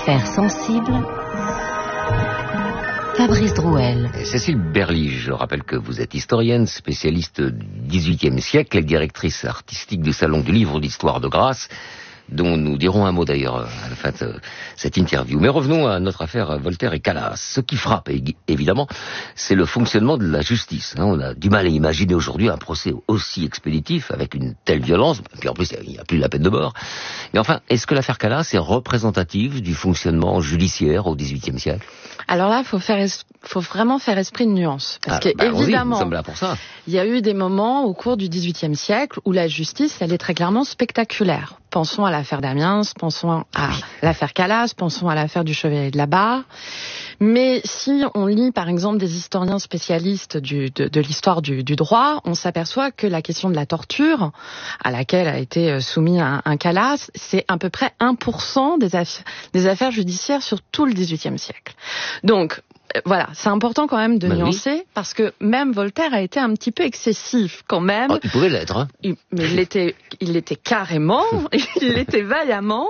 Affaires sensibles, Fabrice Drouel. Cécile Berlige, je rappelle que vous êtes historienne, spécialiste du XVIIIe siècle et directrice artistique du Salon du Livre d'Histoire de Grasse, dont nous dirons un mot d'ailleurs à la fin de cette interview. Mais revenons à notre affaire Voltaire et Calas. Ce qui frappe, évidemment, c'est le fonctionnement de la justice. On a du mal à imaginer aujourd'hui un procès aussi expéditif, avec une telle violence, puis en plus il n'y a plus la peine de mort. Mais enfin, est-ce que l'affaire Calas est représentative du fonctionnement judiciaire au XVIIIe siècle ? Alors là, faut vraiment faire esprit de nuance. Parce que évidemment, nous sommes là pour ça. Il y a eu des moments au cours du XVIIIe siècle où la justice, elle est très clairement spectaculaire. Pensons à l'affaire d'Amiens, pensons à l'affaire Calas, pensons à l'affaire du Chevalier de la Barre. Mais si on lit par exemple des historiens spécialistes de l'histoire du droit, on s'aperçoit que la question de la torture, à laquelle a été soumis un Calas, c'est à peu près 1% des affaires judiciaires sur tout le XVIIIe siècle. Donc, voilà, c'est important quand même de nuancer, parce que même Voltaire a été un petit peu excessif quand même. Oh, il pouvait l'être, hein. Mais il l'était carrément, il l'était vaillamment,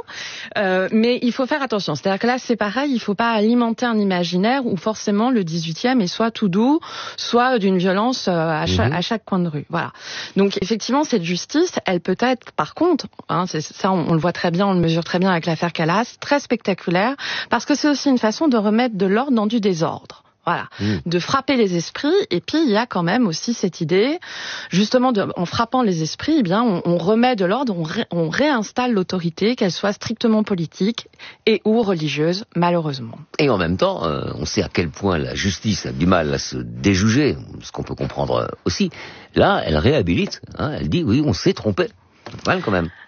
mais il faut faire attention. C'est-à-dire que là, c'est pareil, il faut pas alimenter un imaginaire où forcément le 18e est soit tout doux, soit d'une violence à chaque coin de rue. Voilà. Donc effectivement, cette justice, elle peut être, par contre, c'est ça, on le voit très bien, on le mesure très bien avec l'affaire Calas, très spectaculaire, parce que c'est aussi une façon de remettre de l'ordre dans du désordre. Voilà, de frapper les esprits. Et puis il y a quand même aussi cette idée, justement, en frappant les esprits, eh bien, on remet de l'ordre, on réinstalle l'autorité, qu'elle soit strictement politique et ou religieuse, malheureusement. Et en même temps, on sait à quel point la justice a du mal à se déjuger, ce qu'on peut comprendre aussi. Là, elle réhabilite. Elle dit oui, on s'est trompé. Mal quand même.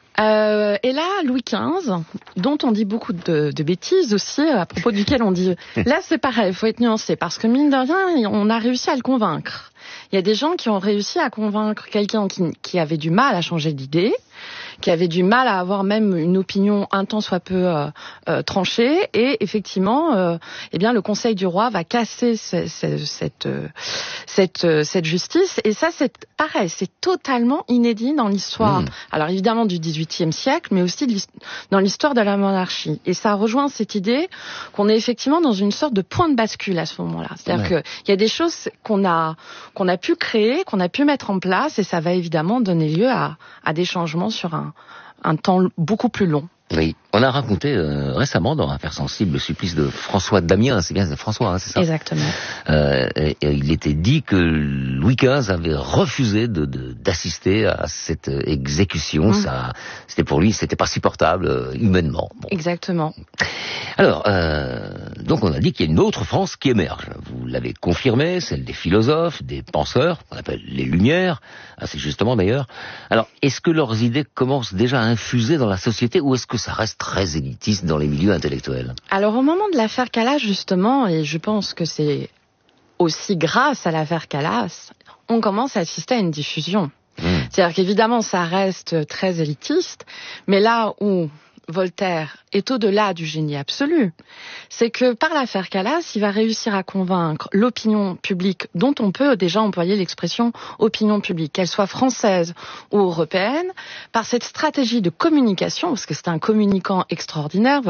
Et là, Louis XV, dont on dit beaucoup de bêtises aussi, à propos duquel on dit... Là, c'est pareil, il faut être nuancé, parce que mine de rien, on a réussi à le convaincre. Il y a des gens qui ont réussi à convaincre quelqu'un qui avait du mal à changer d'idée, qui avait du mal à avoir même une opinion un tant soit peu tranchée, et effectivement, eh bien, le Conseil du roi va casser cette justice, et ça, c'est pareil, c'est totalement inédit dans l'histoire. Alors évidemment du XVIIIe siècle, mais aussi dans l'histoire de la monarchie. Et ça rejoint cette idée qu'on est effectivement dans une sorte de point de bascule à ce moment-là. C'est-à-dire qu'il y a des choses qu'on a pu créer, qu'on a pu mettre en place, et ça va évidemment donner lieu à des changements sur un temps beaucoup plus long. Oui, on a raconté récemment dans Affaires sensibles le supplice de François d'Amiens, c'est bien François, c'est ça ? Exactement. Et il était dit que Louis XV avait refusé d'assister à cette exécution. Ça, c'était pour lui, c'était pas supportable humainement. Bon. Exactement. Alors, donc on a dit qu'il y a une autre France qui émerge. Vous l'avez confirmé, celle des philosophes, des penseurs, qu'on appelle les Lumières, assez justement d'ailleurs. Alors, est-ce que leurs idées commencent déjà à infuser dans la société, ou est-ce que ça reste très élitiste dans les milieux intellectuels ? Alors, au moment de l'affaire Calas, justement, et je pense que c'est aussi grâce à l'affaire Calas, on commence à assister à une diffusion. C'est-à-dire qu'évidemment, ça reste très élitiste, mais là où Voltaire est au-delà du génie absolu, c'est que par l'affaire Calas, il va réussir à convaincre l'opinion publique, dont on peut déjà employer l'expression opinion publique, qu'elle soit française ou européenne, par cette stratégie de communication, parce que c'est un communicant extraordinaire.